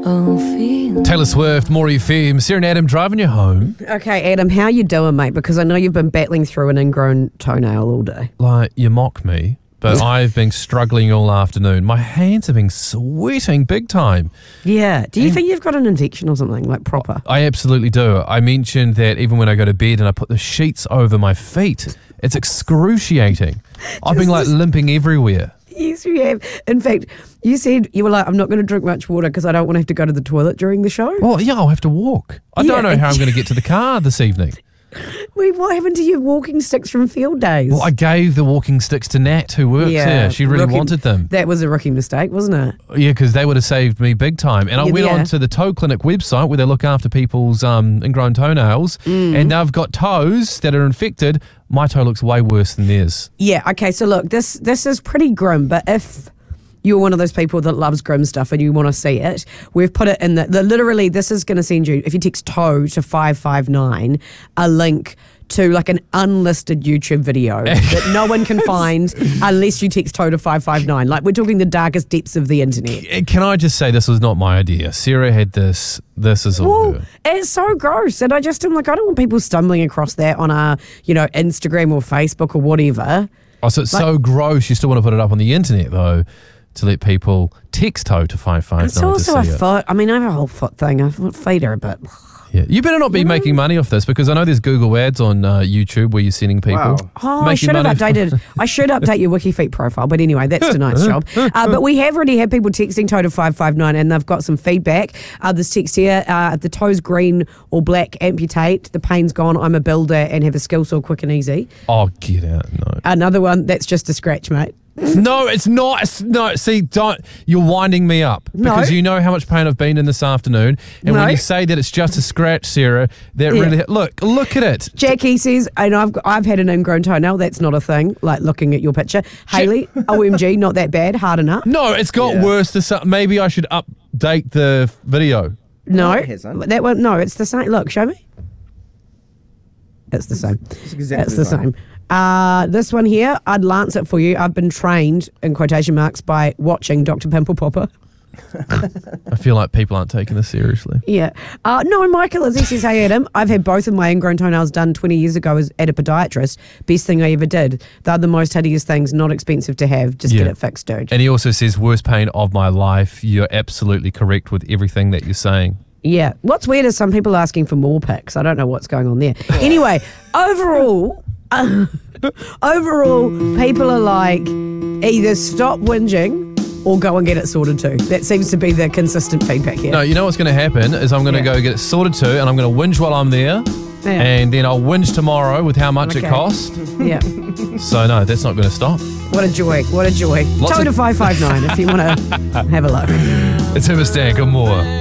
Taylor Swift, Maury FM, Sarah and Adam driving you home. Okay, Adam, how you doing, mate? Because I know you've been battling through an ingrown toenail all day. Like, you mock me, but I've been struggling all afternoon. My hands have been sweating big time. Yeah. Do you think you've got an infection or something, like proper? I absolutely do. I mentioned that even when I go to bed and I put the sheets over my feet, it's excruciating. I've been like limping everywhere. Yes, you have. In fact, you said you were like, I'm not going to drink much water because I don't want to have to go to the toilet during the show. Well, yeah, I'll have to walk. I don't know how I'm going to get to the car this evening. Wait, what happened to your walking sticks from field days? Well, I gave the walking sticks to Nat, who works here. She really wanted them. That was a rookie mistake, wasn't it? Yeah, because they would have saved me big time. And I went on to the Toe Clinic website where they look after people's ingrown toenails, and now I've got toes that are infected. My toe looks way worse than theirs. Yeah, okay, so look, this is pretty grim, but if you're one of those people that loves grim stuff and you want to see it, we've put it in the literally, this is going to send you, if you text toe to 559, a link to like an unlisted YouTube video that no one can find unless you text toe to 559. Like, we're talking the darkest depths of the internet. Can I just say this was not my idea? Sarah had this. This is all her. It's so gross. And I just am like, I don't want people stumbling across that on our, Instagram or Facebook or whatever. Oh, so it's so gross you still want to put it up on the internet though, to let people text toe to 559. It's also a foot. I mean, I have a whole foot thing. I feet are a bit. Yeah, you better not be making money off this, because I know there's Google ads on YouTube where you're sending people. Wow. Oh, I should have updated. I should update your WikiFeet profile. But anyway, that's tonight's job. But we have already had people texting toe to 559, and they've got some feedback. This text here: the toes green or black, amputate. The pain's gone. I'm a builder and have a skill saw, quick and easy. Oh, get out! No. Another one. That's just a scratch, mate. No, it's not. No, see, don't. You're winding me up because you know how much pain I've been in this afternoon. And when you say that it's just a scratch, Sarah, that really look at it. Jackie says, and I've had an ingrown toenail. That's not a thing. Like looking at your picture, Haley, OMG, not that bad. Hard enough. No, it's got worse. Maybe I should update the video. No, it hasn't. that one. No, it's the same. Look, show me. It's the same. It's exactly the same. This one here, I'd lance it for you. I've been trained, in quotation marks, by watching Dr. Pimple Popper. I feel like people aren't taking this seriously. Yeah. No, Michael, as he says, hey, Adam, I've had both of my ingrown toenails done 20 years ago at a podiatrist. Best thing I ever did. They're the most hideous things, not expensive to have. Just get it fixed, dude. And he also says, worst pain of my life. You're absolutely correct with everything that you're saying. Yeah. What's weird is some people asking for more pics. I don't know what's going on there. Anyway, overall, people are like, either stop whinging or go and get it sorted too. That seems to be the consistent feedback here. No, you know what's going to happen is I'm going to go get it sorted too, and I'm going to whinge while I'm there, and then I'll whinge tomorrow with how much it costs. Yeah. So no, that's not going to stop. What a joy. What a joy. Toe to 559 if you want to have a look. It's Hibberstank and more.